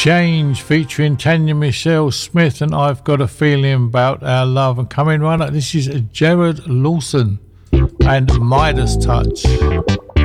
Change featuring Tanya Michelle Smith and I've Got a Feeling About Our Love. And coming right up, this is Jared Lawson and Midas Touch.